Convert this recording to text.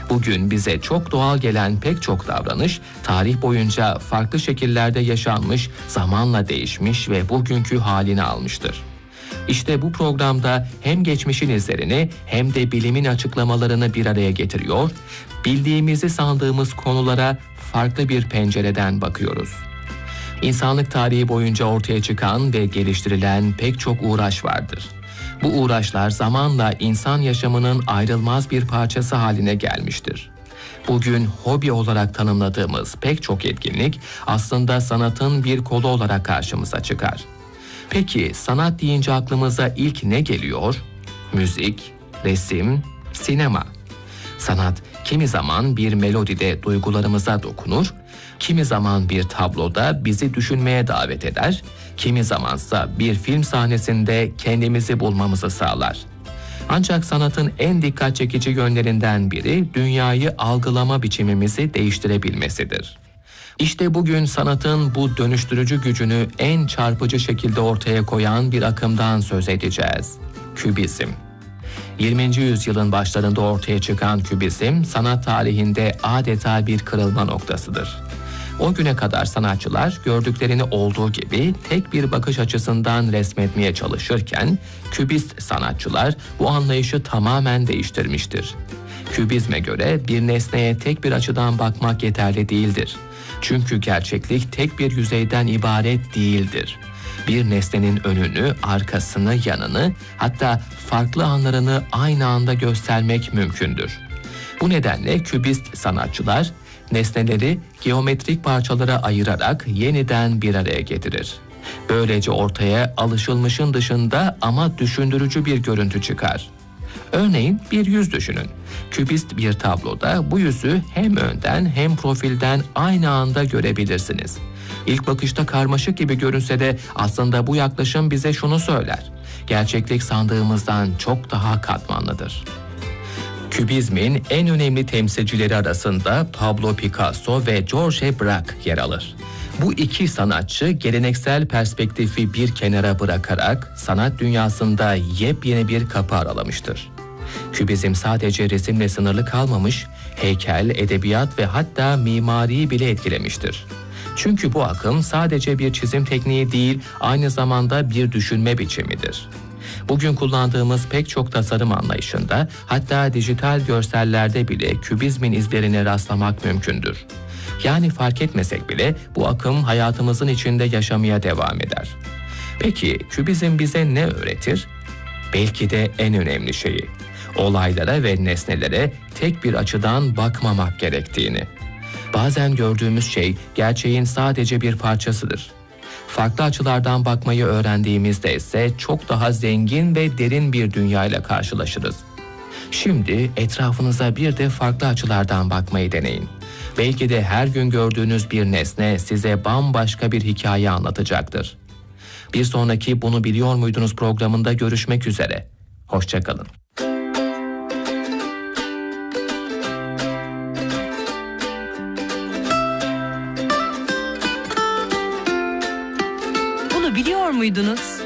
Bugün bize çok doğal gelen pek çok davranış, tarih boyunca farklı şekillerde yaşanmış, zamanla değişmiş ve bugünkü halini almıştır. İşte bu programda hem geçmişin izlerini hem de bilimin açıklamalarını bir araya getiriyor, bildiğimizi sandığımız konulara farklı bir pencereden bakıyoruz. İnsanlık tarihi boyunca ortaya çıkan ve geliştirilen pek çok uğraş vardır. Bu uğraşlar zamanla insan yaşamının ayrılmaz bir parçası haline gelmiştir. Bugün hobi olarak tanımladığımız pek çok etkinlik aslında sanatın bir kolu olarak karşımıza çıkar. Peki sanat deyince aklımıza ilk ne geliyor? Müzik, resim, sinema. Sanat kimi zaman bir melodide duygularımıza dokunur, kimi zaman bir tabloda bizi düşünmeye davet eder, kimi zamansa bir film sahnesinde kendimizi bulmamızı sağlar. Ancak sanatın en dikkat çekici yönlerinden biri dünyayı algılama biçimimizi değiştirebilmesidir. İşte bugün sanatın bu dönüştürücü gücünü en çarpıcı şekilde ortaya koyan bir akımdan söz edeceğiz. Kübizm. 20. yüzyılın başlarında ortaya çıkan kübizm, sanat tarihinde adeta bir kırılma noktasıdır. O güne kadar sanatçılar gördüklerini olduğu gibi tek bir bakış açısından resmetmeye çalışırken, kübist sanatçılar bu anlayışı tamamen değiştirmiştir. Kübizme göre bir nesneye tek bir açıdan bakmak yeterli değildir. Çünkü gerçeklik tek bir yüzeyden ibaret değildir. Bir nesnenin önünü, arkasını, yanını, hatta farklı anlarını aynı anda göstermek mümkündür. Bu nedenle kübist sanatçılar nesneleri geometrik parçalara ayırarak yeniden bir araya getirir. Böylece ortaya alışılmışın dışında ama düşündürücü bir görüntü çıkar. Örneğin bir yüz düşünün. Kübist bir tabloda bu yüzü hem önden hem profilden aynı anda görebilirsiniz. İlk bakışta karmaşık gibi görünse de aslında bu yaklaşım bize şunu söyler: gerçeklik sandığımızdan çok daha katmanlıdır. Kübizmin en önemli temsilcileri arasında Pablo Picasso ve Georges Braque yer alır. Bu iki sanatçı geleneksel perspektifi bir kenara bırakarak sanat dünyasında yepyeni bir kapı aralamıştır. Kübizm sadece resimle sınırlı kalmamış, heykel, edebiyat ve hatta mimariyi bile etkilemiştir. Çünkü bu akım sadece bir çizim tekniği değil, aynı zamanda bir düşünme biçimidir. Bugün kullandığımız pek çok tasarım anlayışında, hatta dijital görsellerde bile kübizmin izlerine rastlamak mümkündür. Yani fark etmesek bile bu akım hayatımızın içinde yaşamaya devam eder. Peki kübizm bize ne öğretir? Belki de en önemli şeyi, olaylara ve nesnelere tek bir açıdan bakmamak gerektiğini. Bazen gördüğümüz şey gerçeğin sadece bir parçasıdır. Farklı açılardan bakmayı öğrendiğimizde ise çok daha zengin ve derin bir dünyayla karşılaşırız. Şimdi etrafınıza bir de farklı açılardan bakmayı deneyin. Belki de her gün gördüğünüz bir nesne size bambaşka bir hikaye anlatacaktır. Bir sonraki Bunu Biliyor Muydunuz programında görüşmek üzere. Hoşça kalın. Bunu biliyor muydunuz?